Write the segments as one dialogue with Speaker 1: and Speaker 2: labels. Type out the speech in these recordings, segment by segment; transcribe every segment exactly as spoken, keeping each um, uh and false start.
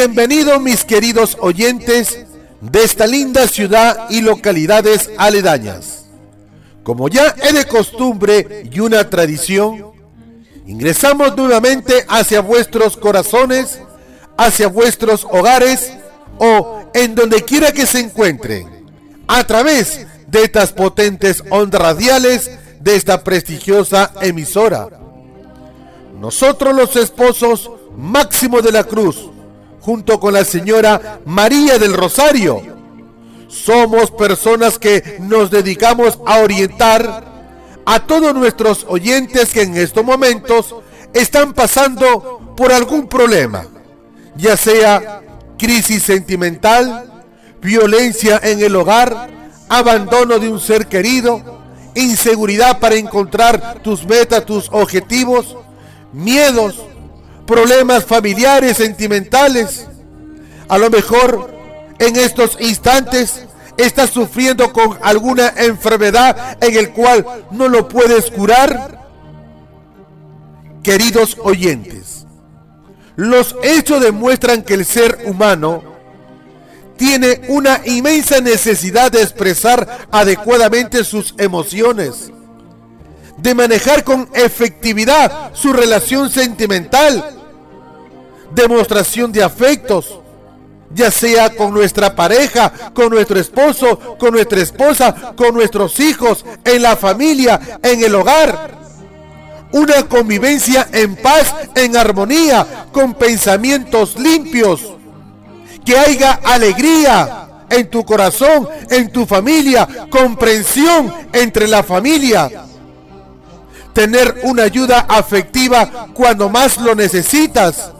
Speaker 1: Bienvenidos mis queridos oyentes de esta linda ciudad y localidades aledañas. Como ya es de costumbre y una tradición, ingresamos nuevamente hacia vuestros corazones, hacia vuestros hogares o en donde quiera que se encuentren, a través de estas potentes ondas radiales de esta prestigiosa emisora. Nosotros los esposos Máximo de la Cruz, junto con la señora María del Rosario, somos personas que nos dedicamos a orientar a todos nuestros oyentes que en estos momentos están pasando por algún problema, ya sea crisis sentimental, violencia en el hogar, abandono de un ser querido, inseguridad para encontrar tus metas, tus objetivos, miedos, problemas familiares, sentimentales. A lo mejor en estos instantes estás sufriendo con alguna enfermedad en el cual no lo puedes curar. Queridos oyentes, los hechos demuestran que el ser humano tiene una inmensa necesidad de expresar adecuadamente sus emociones, de manejar con efectividad su relación sentimental, demostración de afectos, ya sea con nuestra pareja, con nuestro esposo, con nuestra esposa, con nuestros hijos, en la familia, en el hogar. Una convivencia en paz, en armonía, con pensamientos limpios, que haya alegría en tu corazón, en tu familia, comprensión entre la familia. Tener una ayuda afectiva cuando más lo necesitas.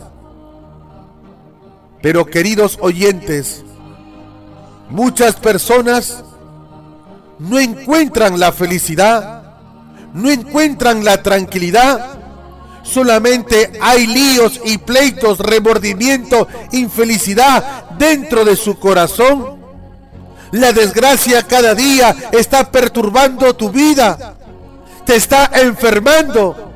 Speaker 1: Pero queridos oyentes, muchas personas no encuentran la felicidad, no encuentran la tranquilidad. Solamente hay líos y pleitos, remordimiento, infelicidad dentro de su corazón. La desgracia cada día está perturbando tu vida, te está enfermando.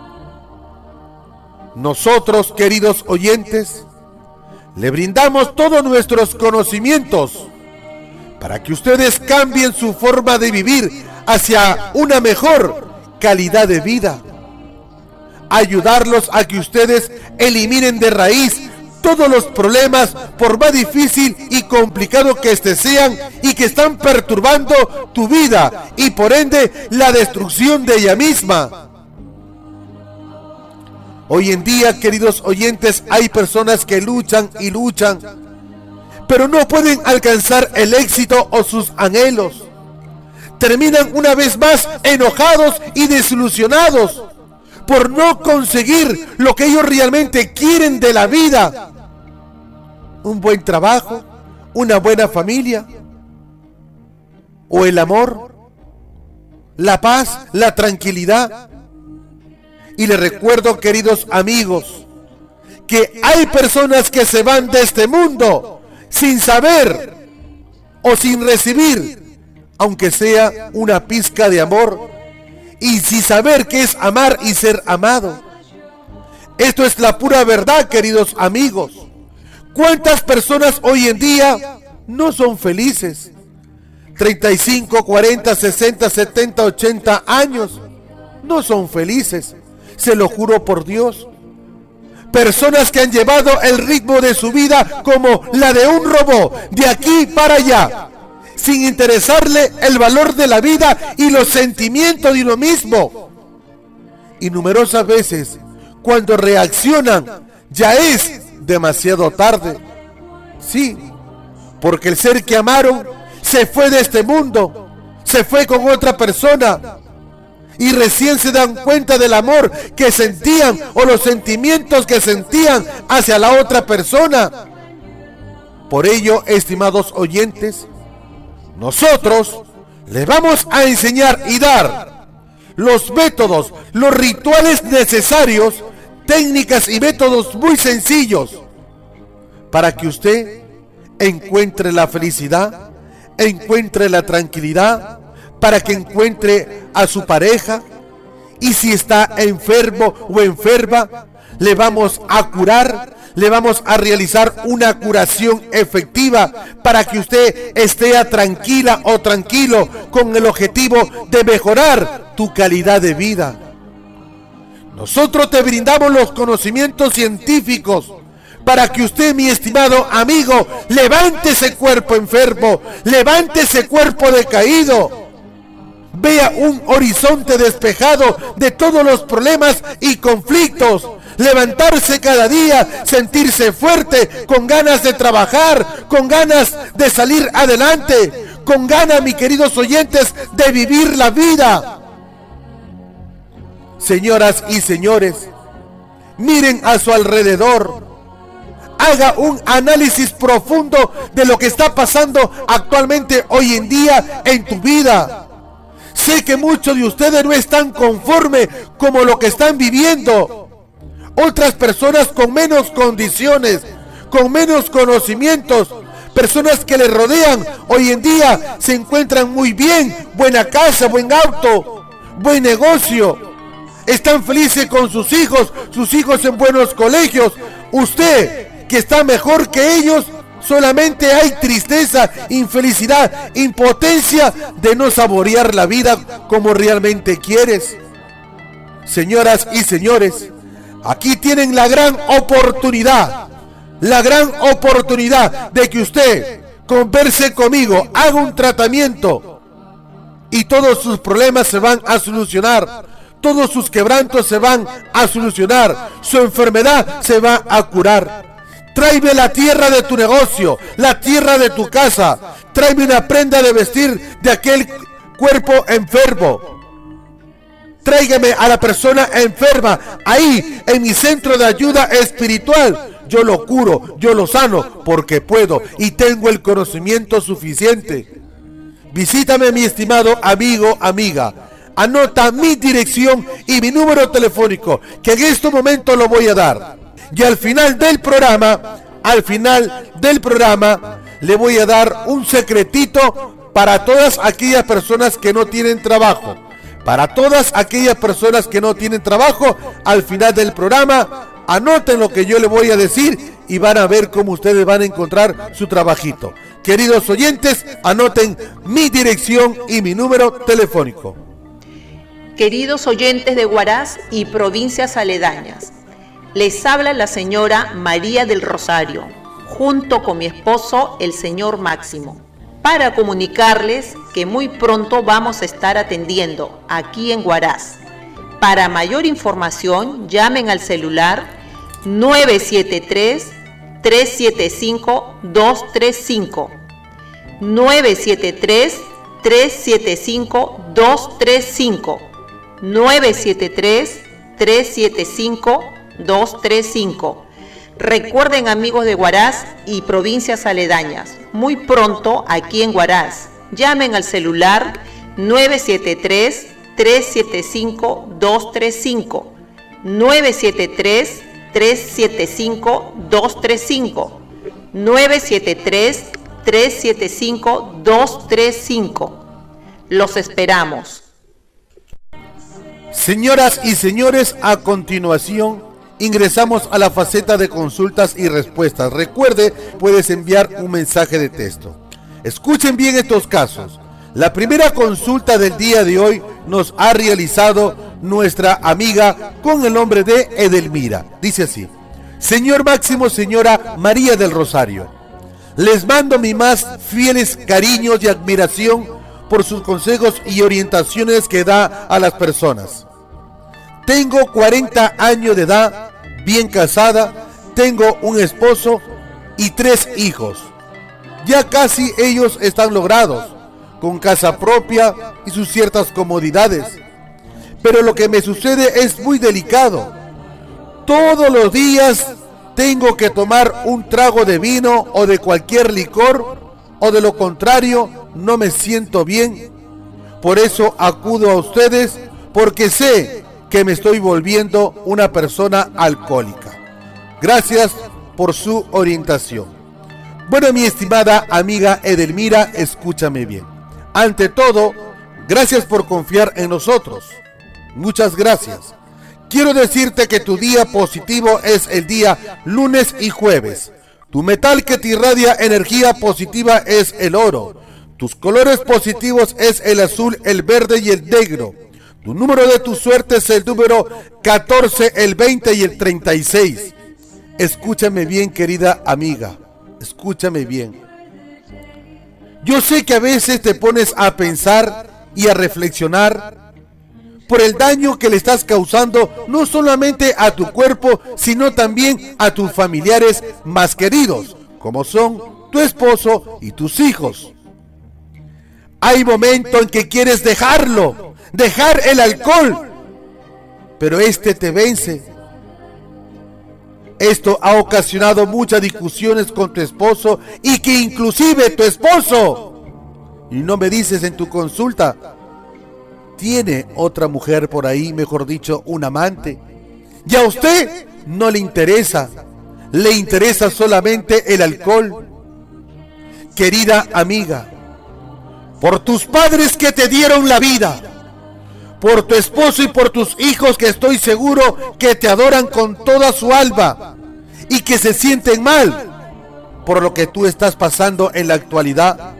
Speaker 1: Nosotros, queridos oyentes, le brindamos todos nuestros conocimientos para que ustedes cambien su forma de vivir hacia una mejor calidad de vida. Ayudarlos a que ustedes eliminen de raíz todos los problemas, por más difícil y complicado que éste sean, y que están perturbando tu vida y por ende la destrucción de ella misma. Hoy en día, queridos oyentes, hay personas que luchan y luchan, pero no pueden alcanzar el éxito o sus anhelos. Terminan una vez más enojados y desilusionados por no conseguir lo que ellos realmente quieren de la vida. Un buen trabajo, una buena familia, o el amor, la paz, la tranquilidad. Y les recuerdo, queridos amigos, que hay personas que se van de este mundo sin saber o sin recibir, aunque sea una pizca de amor, y sin saber qué es amar y ser amado. Esto es la pura verdad, queridos amigos. ¿Cuántas personas hoy en día no son felices? treinta y cinco, cuarenta, sesenta, setenta, ochenta años, no son felices. Se lo juro por Dios. Personas que han llevado el ritmo de su vida como la de un robot, de aquí para allá, sin interesarle el valor de la vida y los sentimientos de uno mismo. Y numerosas veces, cuando reaccionan, ya es demasiado tarde. Sí, porque el ser que amaron se fue de este mundo, se fue con otra persona, y recién se dan cuenta del amor que sentían o los sentimientos que sentían hacia la otra persona. Por ello, estimados oyentes, nosotros les vamos a enseñar y dar los métodos, los rituales necesarios, técnicas y métodos muy sencillos para que usted encuentre la felicidad, encuentre la tranquilidad, para que encuentre a su pareja, y si está enfermo o enferma, le vamos a curar, le vamos a realizar una curación efectiva para que usted esté tranquila o tranquilo con el objetivo de mejorar tu calidad de vida. Nosotros te brindamos los conocimientos científicos para que usted, mi estimado amigo, levante ese cuerpo enfermo, levante ese cuerpo decaído, vea un horizonte despejado de todos los problemas y conflictos, levantarse cada día, sentirse fuerte, con ganas de trabajar, con ganas de salir adelante, con ganas, mis queridos oyentes, de vivir la vida. Señoras y señores, miren a su alrededor, haga un análisis profundo de lo que está pasando actualmente hoy en día en tu vida. Sé que muchos de ustedes no están conformes como lo que están viviendo. Otras personas con menos condiciones, con menos conocimientos, personas que les rodean hoy en día se encuentran muy bien, buena casa, buen auto, buen negocio. Están felices con sus hijos, sus hijos en buenos colegios. Usted, que está mejor que ellos, solamente hay tristeza, infelicidad, impotencia de no saborear la vida como realmente quieres. Señoras y señores, aquí tienen la gran oportunidad, la gran oportunidad de que usted converse conmigo, haga un tratamiento y todos sus problemas se van a solucionar. Todos sus quebrantos se van a solucionar, su enfermedad se va a curar. Tráeme la tierra de tu negocio, la tierra de tu casa, tráeme una prenda de vestir de aquel cuerpo enfermo. Tráigame a la persona enferma, ahí en mi centro de ayuda espiritual. Yo lo curo, yo lo sano, porque puedo y tengo el conocimiento suficiente. Visítame, mi estimado amigo, amiga. Anota mi dirección y mi número telefónico, que en este momento lo voy a dar. Y al final del programa, al final del programa, le voy a dar un secretito para todas aquellas personas que no tienen trabajo. Para todas aquellas personas que no tienen trabajo, al final del programa, anoten lo que yo le voy a decir y van a ver cómo ustedes van a encontrar su trabajito. Queridos oyentes, anoten mi dirección y mi número telefónico.
Speaker 2: Queridos oyentes de Huaraz y provincias aledañas, les habla la señora María del Rosario, junto con mi esposo, el señor Máximo, para comunicarles que muy pronto vamos a estar atendiendo aquí en Huaraz. Para mayor información, llamen al celular nueve siete tres, tres siete cinco, dos tres cinco, nueve siete tres, tres siete cinco, dos tres cinco, nueve siete tres, tres siete cinco, dos tres cinco. Recuerden, amigos de Huaraz y provincias aledañas, muy pronto aquí en Huaraz, llamen al celular nueve siete tres, tres siete cinco, dos tres cinco, nueve siete tres, tres siete cinco, dos tres cinco, nueve siete tres, tres siete cinco, dos tres cinco. Los esperamos.
Speaker 1: Señoras y señores, a continuación ingresamos a la faceta de consultas y respuestas. Recuerde, puedes enviar un mensaje de texto. Escuchen bien estos casos. La primera consulta del día de hoy nos ha realizado nuestra amiga con el nombre de Edelmira. Dice así: Señor Máximo, señora María del Rosario, les mando mis más fieles cariños y admiración por sus consejos y orientaciones que da a las personas. Tengo cuarenta años de edad, bien casada, tengo un esposo y tres hijos. Ya casi ellos están logrados, con casa propia y sus ciertas comodidades. Pero lo que me sucede es muy delicado. Todos los días tengo que tomar un trago de vino o de cualquier licor, o de lo contrario no me siento bien. Por eso acudo a ustedes, porque sé que me estoy volviendo una persona alcohólica. Gracias por su orientación. Bueno, mi estimada amiga Edelmira, escúchame bien. Ante todo, gracias por confiar en nosotros. Muchas gracias. quiero decirte que tu día positivo es el día lunes y jueves. Tu metal que te irradia energía positiva es el oro. Tus colores positivos es el azul, el verde y el negro. Tu número de tu suerte es el número catorce, el veinte y el treinta y seis. Escúchame bien, querida amiga. Escúchame bien. Yo sé que a veces te pones a pensar y a reflexionar por el daño que le estás causando no solamente a tu cuerpo, sino también a tus familiares más queridos, como son tu esposo y tus hijos. Hay momentos en que quieres dejarlo, dejar el alcohol, pero este te vence. Esto ha ocasionado muchas discusiones con tu esposo y que inclusive tu esposo, y no me dices en tu consulta, tiene otra mujer por ahí, mejor dicho, un amante. Y a usted no le interesa, le interesa solamente el alcohol. Querida amiga, por tus padres que te dieron la vida, por tu esposo y por tus hijos que estoy seguro que te adoran con toda su alma y que se sienten mal por lo que tú estás pasando en la actualidad,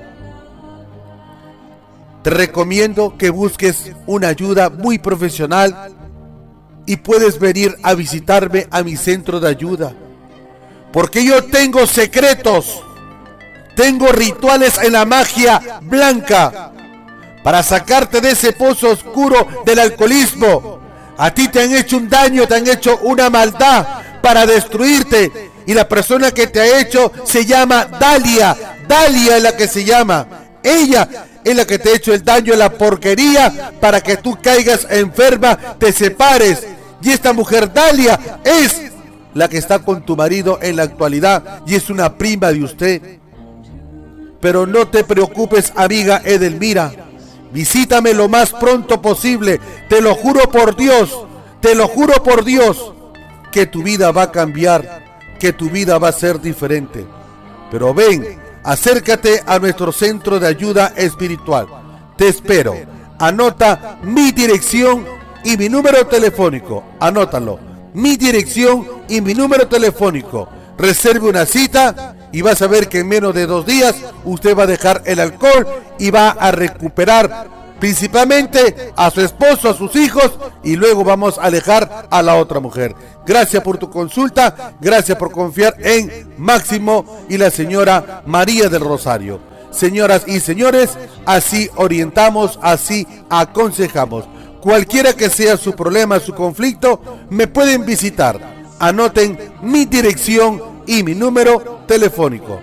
Speaker 1: te recomiendo que busques una ayuda muy profesional y puedes venir a visitarme a mi centro de ayuda, porque yo tengo secretos, tengo rituales en la magia blanca para sacarte de ese pozo oscuro del alcoholismo. A ti te han hecho un daño, te han hecho una maldad para destruirte, y la persona que te ha hecho se llama Dalia. Dalia es la que se llama. Ella es la que te ha hecho el daño, la porquería, para que tú caigas enferma, te separes. Y esta mujer Dalia es la que está con tu marido en la actualidad y es una prima de usted. Pero no te preocupes, amiga Edelmira. Visítame lo más pronto posible. Te lo juro por Dios, te lo juro por Dios, que tu vida va a cambiar, que tu vida va a ser diferente. Pero ven, acércate a nuestro centro de ayuda espiritual. Te espero. Anota mi dirección y mi número telefónico. Anótalo. Mi dirección y mi número telefónico. Reserve una cita y vas a ver que en menos de dos días usted va a dejar el alcohol y va a recuperar principalmente a su esposo, a sus hijos, y luego vamos a alejar a la otra mujer. Gracias por tu consulta, gracias por confiar en Máximo y la señora María del Rosario. Señoras y señores, así orientamos, así aconsejamos. Cualquiera que sea su problema, su conflicto, me pueden visitar. Anoten mi dirección y mi número telefónico.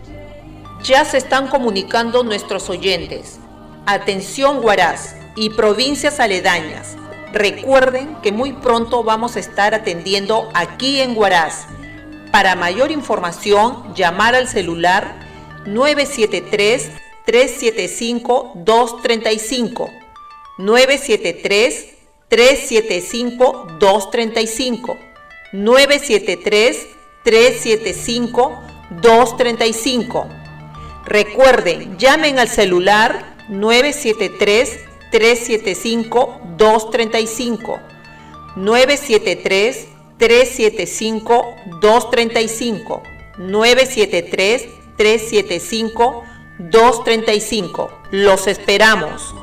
Speaker 2: Ya se están comunicando nuestros oyentes. Atención Huaraz y provincias aledañas. Recuerden que muy pronto vamos a estar atendiendo aquí en Huaraz. Para mayor información, llamar al celular nueve siete tres, tres siete cinco, dos tres cinco. nueve siete tres, tres siete cinco, dos tres cinco. nueve siete tres, tres siete cinco, dos tres cinco. Recuerden, llamen al celular nueve siete tres, tres siete cinco, dos tres cinco. nueve siete tres, tres siete cinco, dos tres cinco. nueve siete tres, tres siete cinco, dos tres cinco. Los esperamos.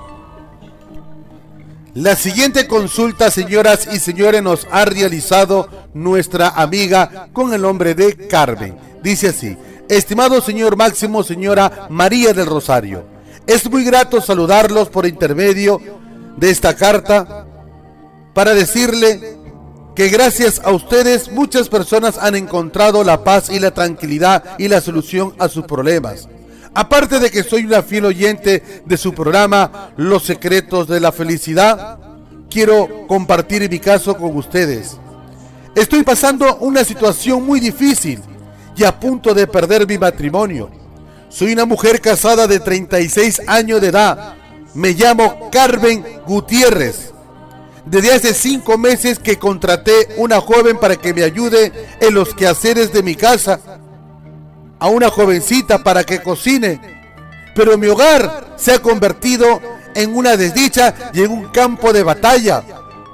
Speaker 1: La siguiente consulta, señoras y señores, nos ha realizado nuestra amiga con el nombre de Carmen. Dice así: estimado señor Máximo, señora María del Rosario, es muy grato saludarlos por intermedio de esta carta para decirle que gracias a ustedes muchas personas han encontrado la paz y la tranquilidad y la solución a sus problemas. Aparte de que soy una fiel oyente de su programa Los Secretos de la Felicidad, quiero compartir mi caso con ustedes. Estoy pasando una situación muy difícil y a punto de perder mi matrimonio. Soy una mujer casada de treinta y seis años de edad. Me llamo Carmen Gutiérrez. Desde hace cinco meses que contraté una joven para que me ayude en los quehaceres de mi casa, a una jovencita para que cocine, pero mi hogar se ha convertido en una desdicha y en un campo de batalla.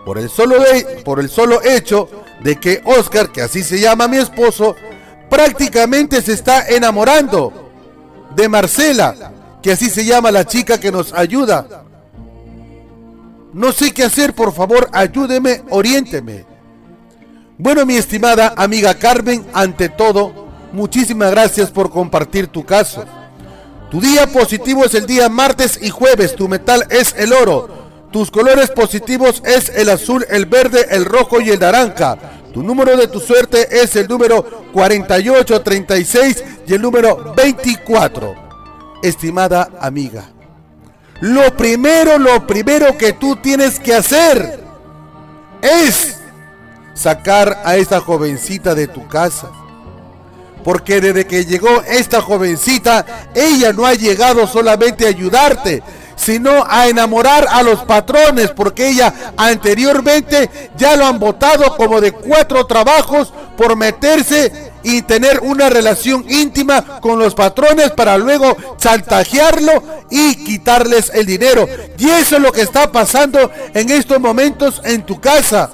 Speaker 1: por el solo, de, por el solo hecho de que Oscar, que así se llama mi esposo, prácticamente se está enamorando de Marcela, que así se llama la chica que nos ayuda. No sé qué hacer, por favor, ayúdeme, oriénteme. Bueno, mi estimada amiga Carmen, ante todo, muchísimas gracias por compartir tu caso. Tu día positivo es el día martes y jueves, tu metal es el oro, tus colores positivos es el azul, el verde, el rojo y el naranja. Tu número de tu suerte es el número cuarenta y ocho, treinta y seis y el número veinticuatro. Estimada amiga, lo primero, lo primero que tú tienes que hacer es sacar a esta jovencita de tu casa. Porque desde que llegó esta jovencita, ella no ha llegado solamente a ayudarte, sino a enamorar a los patrones, porque ella anteriormente ya lo han botado como de cuatro trabajos por meterse y tener una relación íntima con los patrones para luego chantajearlo y quitarles el dinero. Y eso es lo que está pasando en estos momentos en tu casa.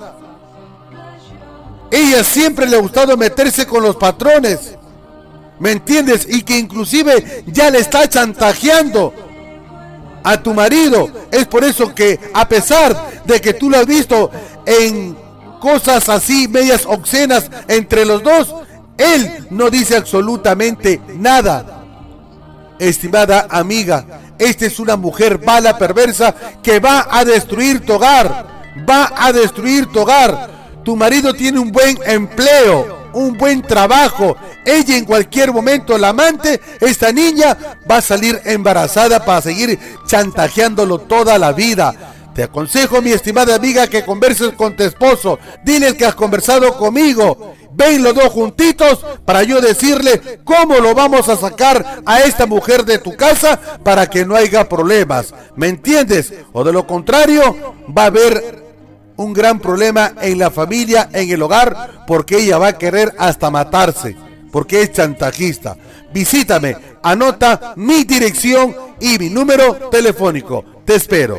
Speaker 1: Ella siempre le ha gustado meterse con los patrones, ¿me entiendes? Y que inclusive ya le está chantajeando a tu marido. Es por eso que, a pesar de que tú lo has visto en cosas así medias obscenas entre los dos, él no dice absolutamente nada. Estimada amiga, esta es una mujer mala, perversa, que va a destruir tu hogar, va a destruir tu hogar. Tu marido tiene un buen empleo, un buen trabajo. Ella en cualquier momento, la amante, esta niña va a salir embarazada para seguir chantajeándolo toda la vida. Te aconsejo, mi estimada amiga, que converses con tu esposo. Dile que has conversado conmigo. Ven los dos juntitos para yo decirle cómo lo vamos a sacar a esta mujer de tu casa para que no haya problemas. ¿Me entiendes? O de lo contrario, va a haber un gran problema en la familia, en el hogar, porque ella va a querer hasta matarse, porque es chantajista. Visítame, anota mi dirección y mi número telefónico. Te espero.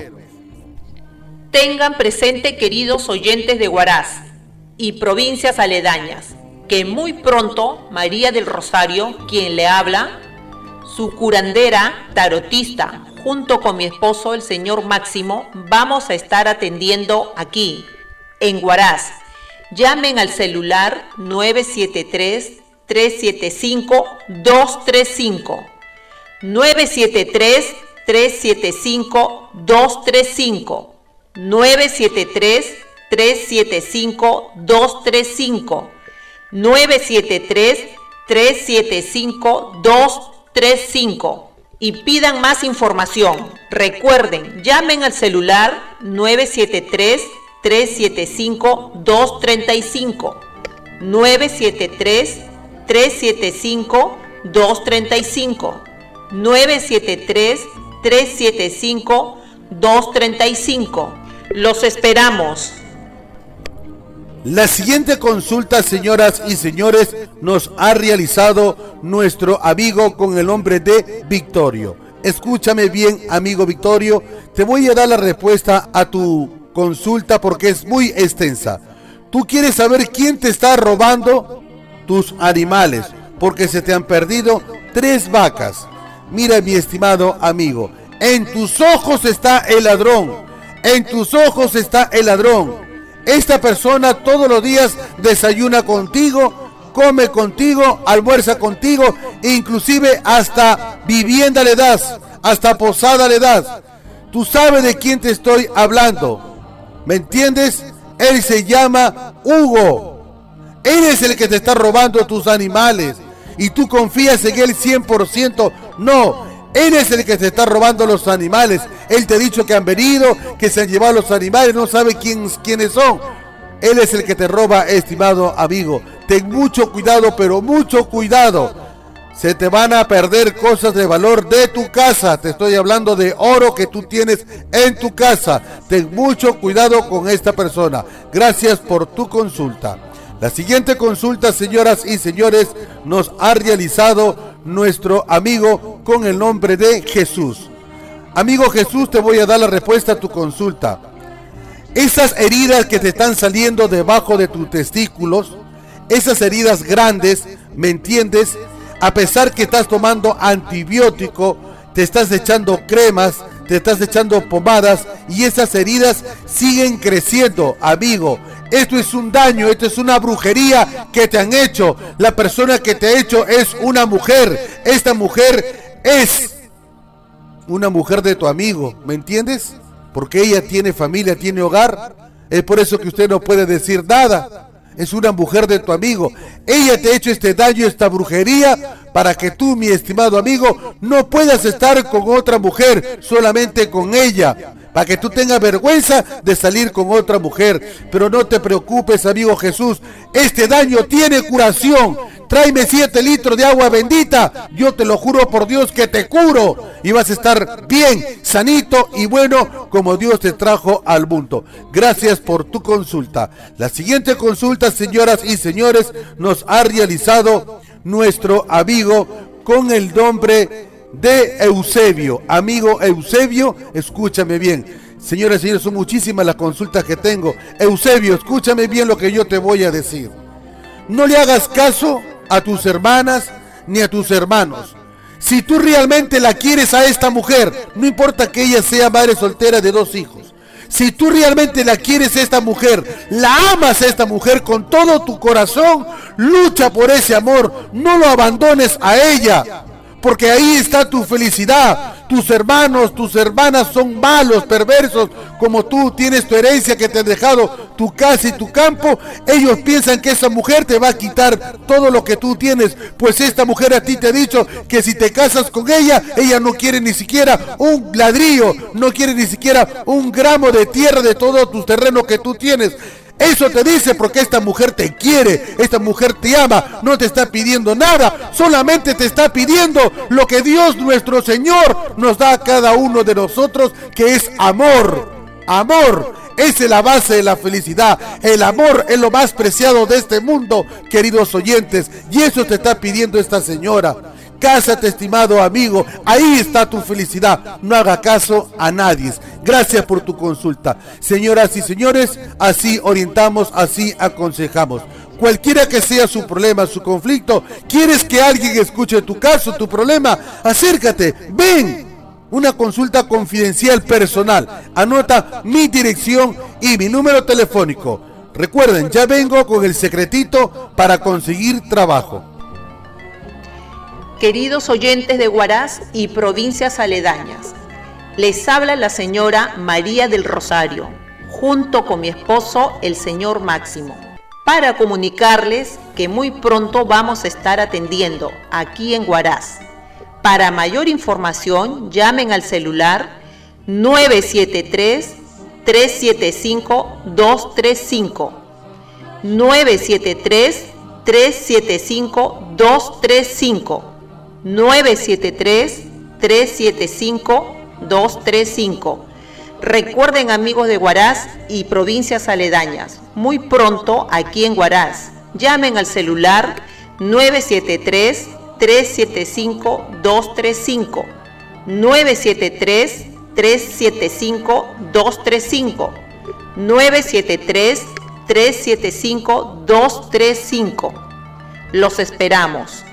Speaker 2: Tengan presente, queridos oyentes de Huaraz y provincias aledañas, que muy pronto María del Rosario, quien le habla, su curandera tarotista, junto con mi esposo, el señor Máximo, vamos a estar atendiendo aquí, en Huaraz. Llamen al celular nueve siete tres, tres siete cinco, dos tres cinco. nueve siete tres, tres siete cinco, dos tres cinco. nueve siete tres, tres siete cinco, dos tres cinco. nueve siete tres, tres siete cinco, dos tres cinco. Y pidan más información. Recuerden, llamen al celular nueve siete tres, tres siete cinco, dos tres cinco. nueve siete tres, tres siete cinco, dos tres cinco. nueve siete tres, tres siete cinco, dos tres cinco. Los esperamos.
Speaker 1: La siguiente consulta, señoras y señores, nos ha realizado nuestro amigo con el nombre de Victorio. Escúchame bien, amigo Victorio, te voy a dar la respuesta a tu consulta porque es muy extensa. Tú quieres saber quién te está robando tus animales, porque se te han perdido tres vacas. Mira, mi estimado amigo, en tus ojos está el ladrón, en tus ojos está el ladrón. Esta persona todos los días desayuna contigo, come contigo, almuerza contigo, inclusive hasta vivienda le das, hasta posada le das. Tú sabes de quién te estoy hablando, ¿me entiendes? Él se llama Hugo. Él es el que te está robando tus animales y tú confías en él cien por ciento. No, él es el que te está robando los animales. Él te ha dicho que han venido, que se han llevado los animales, no sabe quién, quiénes son. Él es el que te roba, estimado amigo. Ten mucho cuidado, pero mucho cuidado. Se te van a perder cosas de valor de tu casa. Te estoy hablando de oro que tú tienes en tu casa. Ten mucho cuidado con esta persona. Gracias por tu consulta. La siguiente consulta, señoras y señores, nos ha realizado nuestro amigo con el nombre de Jesús. Amigo Jesús, te voy a dar la respuesta a tu consulta. Esas heridas que te están saliendo debajo de tus testículos, esas heridas grandes, ¿me entiendes? A pesar que estás tomando antibiótico, te estás echando cremas, te estás echando pomadas y esas heridas siguen creciendo, amigo. Esto es un daño, esto es una brujería que te han hecho. La persona que te ha hecho es una mujer. Esta mujer es una mujer de tu amigo, ¿me entiendes? Porque ella tiene familia, tiene hogar. Es por eso que usted no puede decir nada. Es una mujer de tu amigo. Ella te ha hecho este daño, esta brujería, para que tú, mi estimado amigo, no puedas estar con otra mujer, solamente con ella. Para que tú tengas vergüenza de salir con otra mujer. Pero no te preocupes, amigo Jesús. Este daño tiene curación. Tráeme siete litros de agua bendita. Yo te lo juro por Dios que te curo. Y vas a estar bien, sanito y bueno como Dios te trajo al mundo. Gracias por tu consulta. La siguiente consulta, señoras y señores, nos ha realizado nuestro amigo con el nombre de Eusebio. Amigo Eusebio, escúchame bien. Señoras y señores, son muchísimas las consultas que tengo. Eusebio, escúchame bien lo que yo te voy a decir. No le hagas caso a tus hermanas ni a tus hermanos. Si tú realmente la quieres a esta mujer, no importa que ella sea madre soltera de dos hijos. Si tú realmente la quieres a esta mujer, la amas a esta mujer con todo tu corazón, lucha por ese amor, no lo abandones a ella. Porque ahí está tu felicidad. Tus hermanos, tus hermanas son malos, perversos, como tú tienes tu herencia que te han dejado, tu casa y tu campo. Ellos piensan que esa mujer te va a quitar todo lo que tú tienes. Pues esta mujer a ti te ha dicho que si te casas con ella, ella no quiere ni siquiera un ladrillo, no quiere ni siquiera un gramo de tierra de todo tu terreno que tú tienes. Eso te dice porque esta mujer te quiere, esta mujer te ama, no te está pidiendo nada, solamente te está pidiendo lo que Dios nuestro Señor nos da a cada uno de nosotros, que es amor. Amor, esa es la base de la felicidad. El amor es lo más preciado de este mundo, queridos oyentes, y eso te está pidiendo esta señora. Cásate, estimado amigo, ahí está tu felicidad. No haga caso a nadie. Gracias por tu consulta. Señoras y señores, así orientamos, así aconsejamos. Cualquiera que sea su problema, su conflicto, quieres que alguien escuche tu caso, tu problema, acércate, ven. Una consulta confidencial personal. Anota mi dirección y mi número telefónico. Recuerden, ya vengo con el secretito para conseguir trabajo.
Speaker 2: Queridos oyentes de Huaraz y provincias aledañas, les habla la señora María del Rosario, junto con mi esposo, el señor Máximo, para comunicarles que muy pronto vamos a estar atendiendo aquí en Huaraz. Para mayor información, llamen al celular nueve siete tres, tres siete cinco, dos tres cinco, nueve siete tres, tres siete cinco, dos tres cinco, nueve siete tres, tres siete cinco, dos tres cinco. Recuerden, amigos de Huaraz y provincias aledañas, muy pronto aquí en Huaraz, llamen al celular nueve siete tres, tres siete cinco, dos tres cinco, nueve siete tres, tres siete cinco, dos tres cinco, nueve siete tres, tres siete cinco, dos tres cinco. Los esperamos.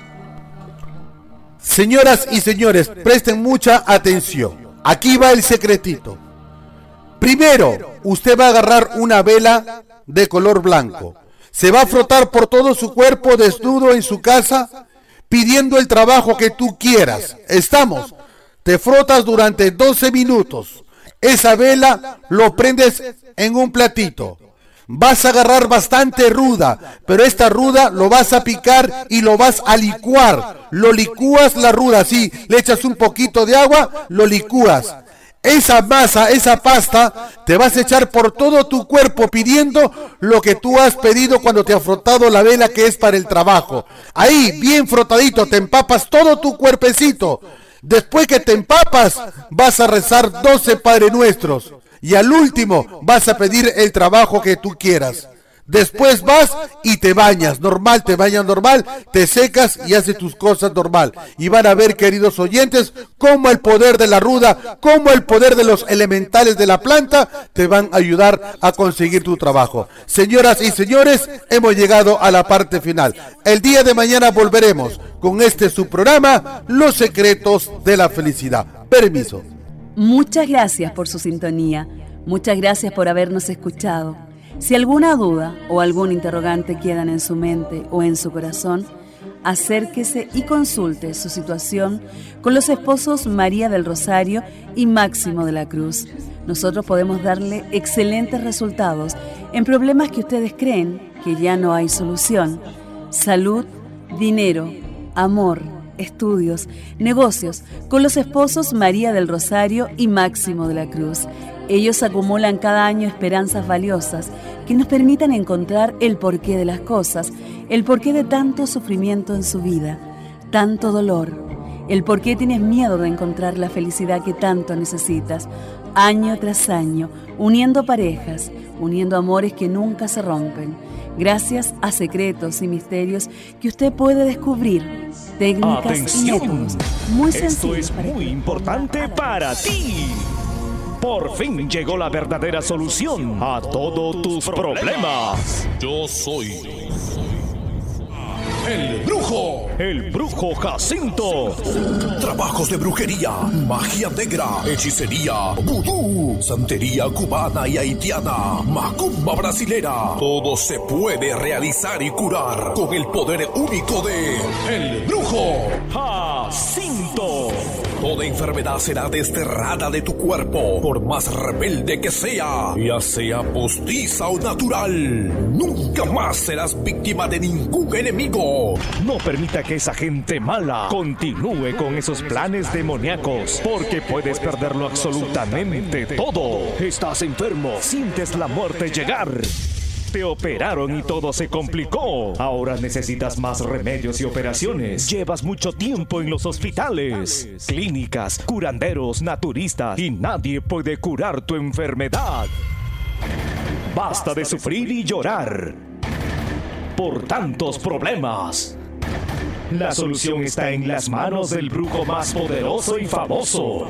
Speaker 1: Señoras y señores, presten mucha atención. Aquí va el secretito. Primero, usted va a agarrar una vela de color blanco. Se va a frotar por todo su cuerpo desnudo en su casa, pidiendo el trabajo que tú quieras. ¿Estamos? Te frotas durante doce minutos. Esa vela lo prendes en un platito. Vas a agarrar bastante ruda, pero esta ruda lo vas a picar y lo vas a licuar. Lo licúas la ruda, sí, le echas un poquito de agua, lo licúas. Esa masa, esa pasta, te vas a echar por todo tu cuerpo pidiendo lo que tú has pedido cuando te ha frotado la vela, que es para el trabajo. Ahí, bien frotadito, te empapas todo tu cuerpecito. Después que te empapas, vas a rezar doce Padre Nuestros. Y al último vas a pedir el trabajo que tú quieras. Después vas y te bañas, normal, te bañas normal, te secas y haces tus cosas normal. Y van a ver, queridos oyentes, cómo el poder de la ruda, cómo el poder de los elementales de la planta te van a ayudar a conseguir tu trabajo. Señoras y señores, hemos llegado a la parte final. El día de mañana volveremos con este su programa, Los Secretos de la Felicidad. Permiso.
Speaker 3: Muchas gracias por su sintonía. Muchas gracias por habernos escuchado. Si alguna duda o algún interrogante quedan en su mente o en su corazón, acérquese y consulte su situación con los esposos María del Rosario y Máximo de la Cruz. Nosotros podemos darle excelentes resultados en problemas que ustedes creen que ya no hay solución. Salud, dinero, amor, estudios, negocios, con los esposos María del Rosario y Máximo de la Cruz. Ellos acumulan cada año esperanzas valiosas que nos permitan encontrar el porqué de las cosas, el porqué de tanto sufrimiento en su vida, tanto dolor, el porqué tienes miedo de encontrar la felicidad que tanto necesitas, año tras año, uniendo parejas, uniendo amores que nunca se rompen, gracias a secretos y misterios que usted puede descubrir, técnicas
Speaker 4: ¡Atención!
Speaker 3: y métodos muy
Speaker 4: Esto
Speaker 3: sencillos
Speaker 4: es
Speaker 3: para
Speaker 4: muy
Speaker 3: ti.
Speaker 4: importante para ti. Por fin llegó la verdadera solución a todos tus problemas.
Speaker 5: Yo soy el brujo.
Speaker 4: El brujo Jacinto.
Speaker 5: Trabajos de brujería, magia negra, hechicería, vudú, santería cubana y haitiana, macumba brasilera. Todo se puede realizar y curar con el poder único de el brujo
Speaker 4: Jacinto.
Speaker 5: Toda enfermedad será desterrada de tu cuerpo, por más rebelde que sea, ya sea postiza o natural. Nunca más serás víctima de ningún enemigo.
Speaker 4: No permita que esa gente mala continúe con esos planes demoníacos, porque puedes perderlo absolutamente todo. Estás enfermo, sientes la muerte llegar. Te operaron y todo se complicó. Ahora necesitas más remedios y operaciones. Llevas mucho tiempo en los hospitales, clínicas, curanderos, naturistas y nadie puede curar tu enfermedad. Basta de sufrir y llorar por tantos problemas. La solución está en las manos del brujo más poderoso y famoso,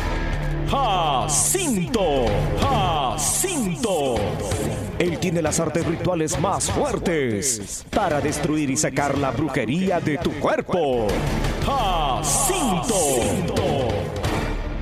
Speaker 4: Jacinto. Jacinto. Él tiene las artes rituales más fuertes para destruir y sacar la brujería de tu cuerpo. Jacinto.